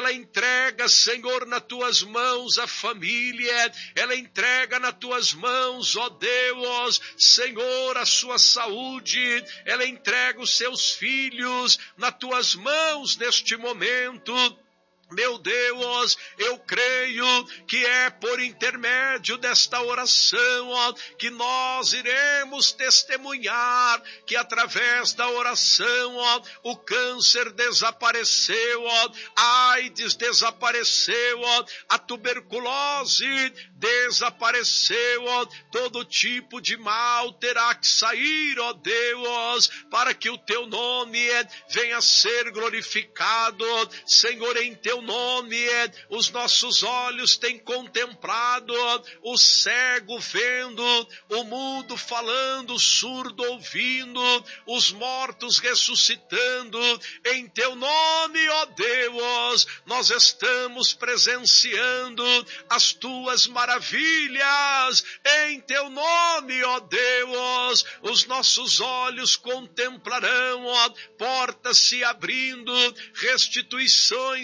ela entrega, Senhor, nas tuas mãos a família, ela entrega nas tuas mãos, ó Deus, Senhor, a sua saúde, ela entrega os seus filhos nas tuas mãos neste momento. Meu Deus, eu creio que é por intermédio desta oração, ó, que nós iremos testemunhar que através da oração, ó, o câncer desapareceu, ó, a AIDS desapareceu, ó, a tuberculose desapareceu, ó, todo tipo de mal terá que sair, ó Deus, para que o teu nome venha a ser glorificado, Senhor, em teu nome, os nossos olhos têm contemplado, o cego vendo, o mudo falando, o surdo ouvindo, os mortos ressuscitando, em teu nome, ó Deus, nós estamos presenciando as tuas maravilhas, em teu nome, ó Deus, os nossos olhos contemplarão, ó, portas se abrindo, restituições